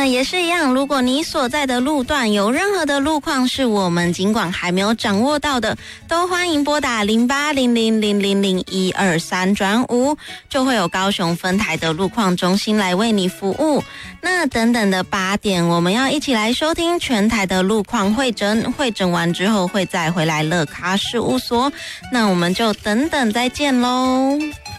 那也是一样，如果你所在的路段有任何的路况是我们警广还没有掌握到的，都欢迎拨打0800000123转5，就会有高雄分台的路况中心来为你服务。那等等的8点，我们要一起来收听全台的路况会诊，会诊完之后会再回来乐咖事务所，那我们就等等再见咯。